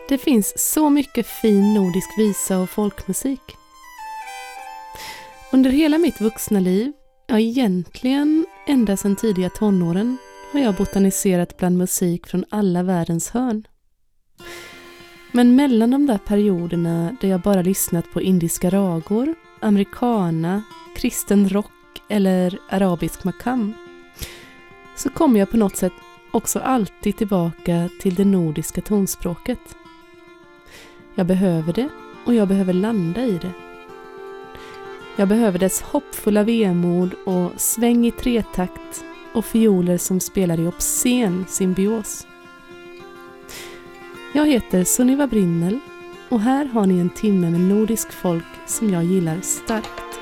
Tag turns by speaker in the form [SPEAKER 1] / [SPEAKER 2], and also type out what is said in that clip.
[SPEAKER 1] Det finns så mycket fin nordisk visa och folkmusik. Under hela mitt vuxna liv, ja egentligen ända sedan tidiga tonåren, har jag botaniserat bland musik från alla världens hörn. Men mellan de där perioderna där jag bara lyssnat på indiska ragor, americana, kristen rock eller arabisk makam, så kommer jag på något sätt också alltid tillbaka till det nordiska tonspråket. Jag behöver det och jag behöver landa i det. Jag behöver dess hoppfulla vemod och sväng i tretakt och fioler som spelar i obscen symbios. Jag heter Sunniva Brinnel och här har ni en timme med nordisk folk som jag gillar starkt.